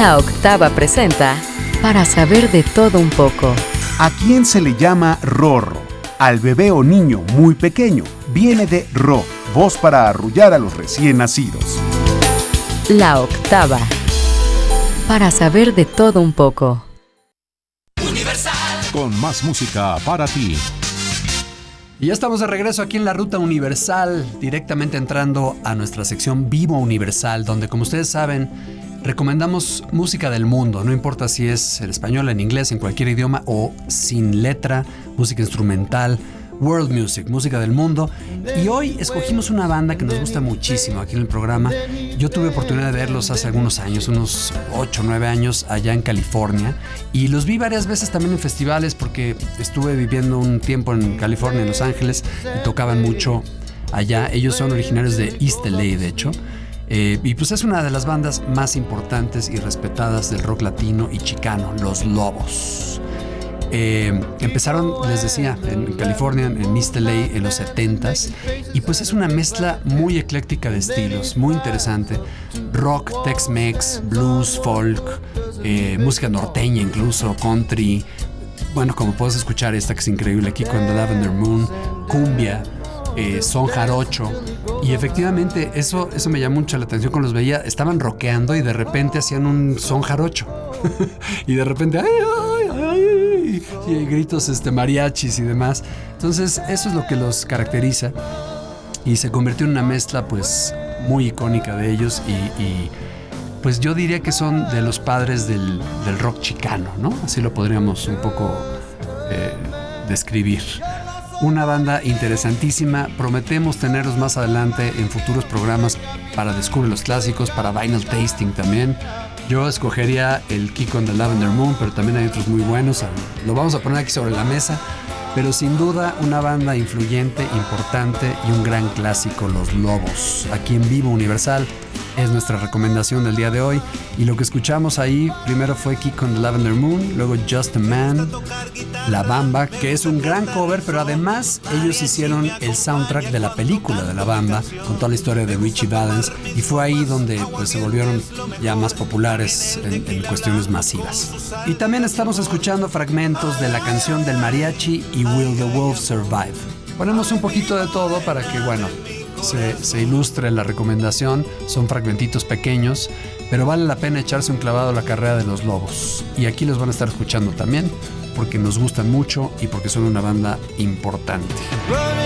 La Octava presenta Para saber de todo un poco. ¿A quién se le llama rorro? Al bebé o niño muy pequeño. Viene de ro, voz para arrullar a los recién nacidos. La Octava. Para saber de todo un poco. Con más música para ti. Y ya estamos de regreso aquí en la Ruta Universal, directamente entrando a nuestra sección Vivo Universal, donde, como ustedes saben, recomendamos música del mundo, no importa si es el español, en inglés, en cualquier idioma o sin letra, música instrumental, world music, música del mundo. Y hoy escogimos una banda que nos gusta muchísimo aquí en el programa. Yo tuve oportunidad de verlos hace algunos años, unos 8 o 9 años, allá en California. Y los vi varias veces también en festivales porque estuve viviendo un tiempo en California, en Los Ángeles, y tocaban mucho allá. Ellos son originarios de East LA, de hecho. Y pues es una de las bandas más importantes y respetadas del rock latino y chicano, Los Lobos. Empezaron, les decía, en California, en East LA, en los 70s, y pues es una mezcla muy ecléctica de estilos, muy interesante. Rock, Tex-Mex, blues, folk, música norteña incluso, country. Bueno, como puedes escuchar esta que es increíble aquí con The Lavender Moon, cumbia, son jarocho. Y efectivamente eso me llamó mucho la atención cuando los veía. Estaban rockeando y de repente hacían un son jarocho. Y de repente ¡ay, ay, ay! Y gritos mariachis y demás. Entonces eso es lo que los caracteriza. Y se convirtió en una mezcla pues muy icónica de ellos. Y pues yo diría que son de los padres del rock chicano, ¿no? Así lo podríamos un poco describir. Una banda interesantísima. Prometemos tenerlos más adelante en futuros programas para Descubre los Clásicos, para Vinyl Tasting también. Yo escogería el Kick on the Lavender Moon, pero también hay otros muy buenos. Lo vamos a poner aquí sobre la mesa. Pero sin duda una banda influyente, importante y un gran clásico, Los Lobos. Aquí en Vivo Universal es nuestra recomendación del día de hoy. Y lo que escuchamos ahí primero fue Kick on the Lavender Moon, luego Just a Man, La Bamba, que es un gran cover, pero además ellos hicieron el soundtrack de la película de La Bamba, con toda la historia de Ritchie Valens, y fue ahí donde pues, se volvieron ya más populares en cuestiones masivas. Y también estamos escuchando fragmentos de la canción del mariachi y Will the Wolf Survive. Ponemos un poquito de todo para que, bueno, se ilustre la recomendación. Son fragmentitos pequeños, pero vale la pena echarse un clavado a la carrera de Los Lobos. Y aquí los van a estar escuchando también, porque nos gustan mucho y porque son una banda importante.